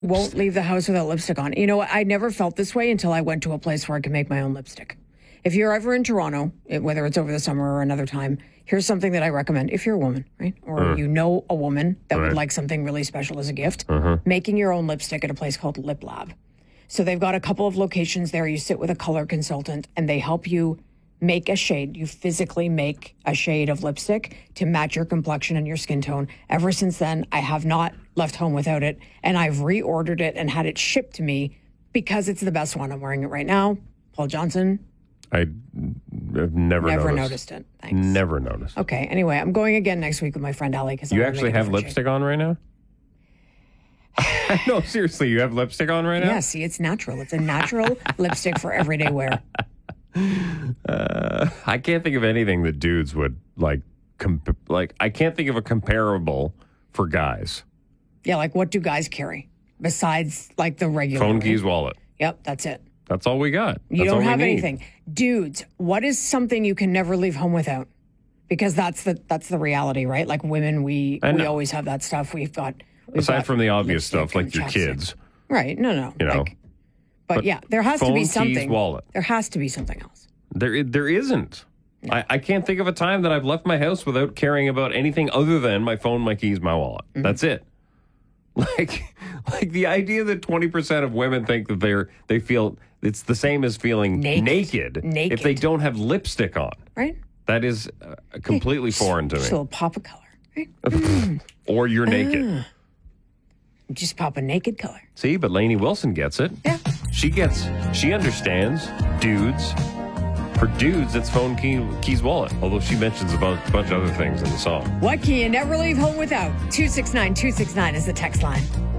won't leave the house without lipstick on. You know what? I never felt this way until I went to a place where I could make my own lipstick. If you're ever in Toronto, whether it's over the summer or another time, here's something that I recommend. If you're a woman, right? Or you know a woman that would like something really special as a gift, making your own lipstick at a place called Lip Lab. So they've got a couple of locations there. You sit with a color consultant and they help you make a shade. You physically make a shade of lipstick to match your complexion and your skin tone. Ever since then, I have not left home without it. And I've reordered it and had it shipped to me because it's the best one. I'm wearing it right now. Paul Johnson. I have never noticed it. Thanks. Never noticed. Okay. Anyway, I'm going again next week with my friend Allie. You actually have lipstick on right now? No, seriously, you have lipstick on right now? Yeah, see, it's natural. It's a natural lipstick for everyday wear. I can't think of anything that dudes would like. I can't think of a comparable for guys. Yeah, like what do guys carry besides like the regular phone, keys, wallet? Yep, that's it. That's all we got. You don't have anything. Dudes, what is something you can never leave home without? Because that's the reality, right? Like women, we always have that stuff. Aside from the obvious stuff like your kids. Right. No. You know. But yeah, there has to be something. Keys, wallet. There has to be something else. There isn't. No. I can't think of a time that I've left my house without caring about anything other than my phone, my keys, my wallet. Mm-hmm. That's it. Like the idea that 20% of women think that they feel it's the same as feeling naked if they don't have lipstick on. Right. That is completely foreign to me. Just a little pop of color. Right? Or you're naked. Just pop a naked color. See, but Lainey Wilson gets it. Yeah. She understands dudes. For dudes, it's phone, keys, wallet. Although she mentions a bunch of other things in the song. What can you never leave home without? 269-269 is the text line.